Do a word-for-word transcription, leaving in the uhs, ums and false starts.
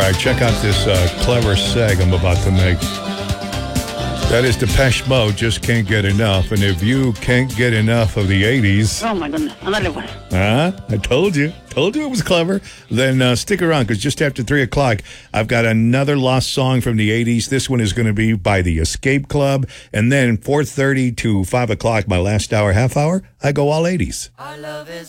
right, check out this uh, clever seg I'm about to make. That is Depeche Mode, Just Can't Get Enough. And if you can't get enough of the eighties... Oh, my goodness. Andale, pues. Huh? I told you. Told you it was clever. Then uh, stick around, because just after three o'clock, I've got another lost song from the eighties. This one is going to be by the Escape Club. And then four thirty to five o'clock, my last hour, half hour, I go all eighties. Our love is